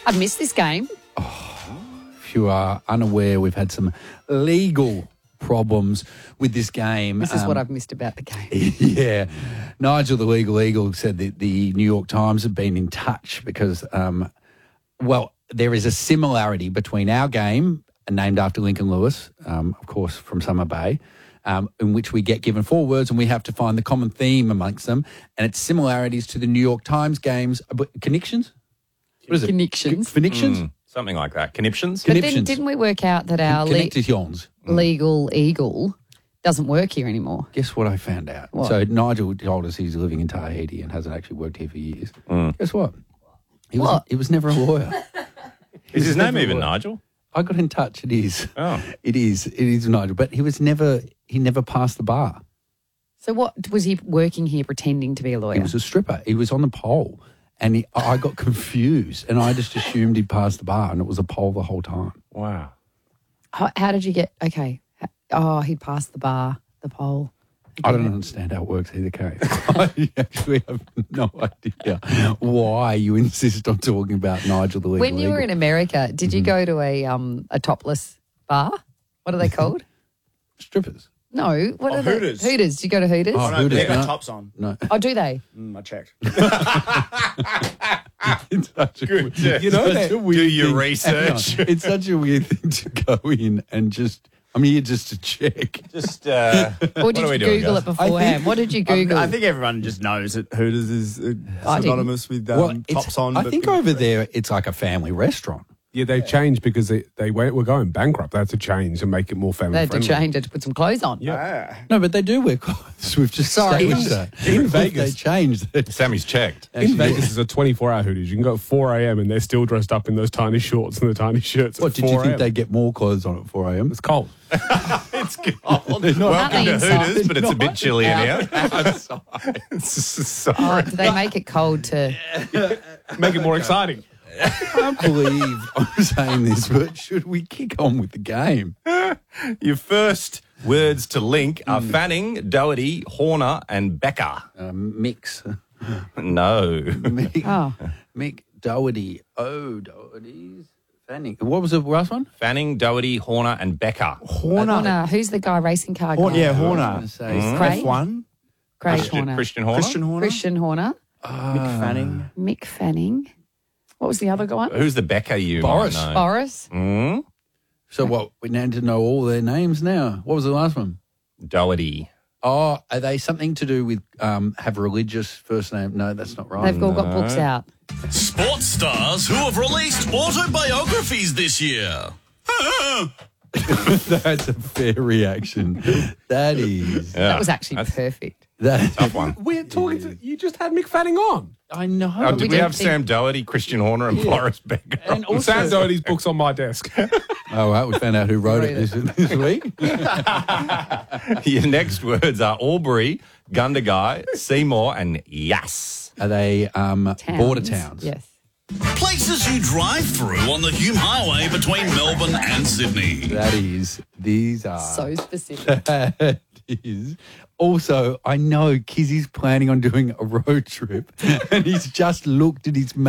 I've missed this game. If you are unaware, we've had some legal problems with this game. This is what I've missed about the game. Yeah. Nigel, the legal eagle, said that the New York Times have been in touch because, there is a similarity between our game, named after Lincoln Lewis, of course, from Summer Bay, in which we get given 4 words and we have to find the common theme amongst them. And its similarities to the New York Times games. Connections? What is it? Connections. Connections? Something like that. Conniptions? But then didn't we work out that our Connections. legal eagle doesn't work here anymore? Guess what I found out? What? So Nigel told us he's living in Tahiti and hasn't actually worked here for years. Guess what? He was never a lawyer. Is his name even Nigel? I got in touch. It is. Oh. It is Nigel. But he never passed the bar. So what, was he working here pretending to be a lawyer? He was a stripper. He was on the pole. And I got confused and I just assumed he'd passed the bar and it was a pole the whole time. Wow. How did you get, okay. Oh, he'd passed the bar, the pole. I don't understand how it works either, Kate. I actually have no idea why you insist on talking about Nigel the legal When you were eagle. in America, did you go to a topless bar? What are they called? Strippers. No. What are Hooters. They? Hooters. Did you go to Hooters? Oh, No, Hooters, they got no. tops on. No. Oh, do they? I checked. It's such a Good. you know, such a weird Do your thing. research. Hang on. It's such a weird thing to go in and just, I'm here just to check. Just, Or what did are we you doing, Google guys? it beforehand? What did you Google? I think everyone just knows that Hooters is synonymous with tops on. I but- think over there it's like a family restaurant. Yeah, they've changed because they were going bankrupt. They had to change and make it more family They had to friendly. change it to put some clothes on. Yeah. No, but they do wear clothes. We've just Sorry. established that. In They Vegas. changed it. Sammy's checked. In Vegas is a 24-hour Hooters. You can go at 4 a.m. and they're still dressed up in those tiny shorts and the tiny shirts. What, at did you 4 think a.m. they'd get more clothes on at 4 a.m.? It's cold. It's cold. Aren't Welcome they to inside? Hooters, but it's a bit chilly in here. Oh, do they make it cold to... Make it more exciting. I can't believe I'm saying this, but should we kick on with the game? Your first words to link are Fanning, Doherty, Horner, and Becker. Mix. No. Mick, Oh. Mick Doherty. Oh, Doherty's. Fanning. What was the last one? Fanning, Doherty, Horner, and Becker. Horner. Who's the guy, racing car guy? Yeah, I was Horner. gonna say Craig? F1. Craig Horner. Christian Horner. Christian Horner. Christian Horner. Mick Fanning. Mick Fanning. What was the other one? Who's the Becker you Boris. might know? Boris. Hmm? So what? We need to know all their names now. What was the last one? Doherty. Oh, are they something to do with have religious first name? No, that's not right. They've all got books out. Sports stars who have released autobiographies this year. That's a fair reaction. That is. Yeah. That was actually That's perfect. That. a tough one. We're talking to... You just had Mick Fanning on. I know. Oh, did we did have think- Sam Doherty, Christian Horner, and Boris Becker? And also, Sam Doherty's book's on my desk. oh, right, we found out who wrote it this week. Your next words are Albury, Gundagai, Seymour, and Yass. Are they Towns. border towns? Yes. Places you drive through on the Hume Highway between Melbourne and Sydney. That is. These are. So specific. That is. Also, I know Kizzy's planning on doing a road trip and he's just looked at his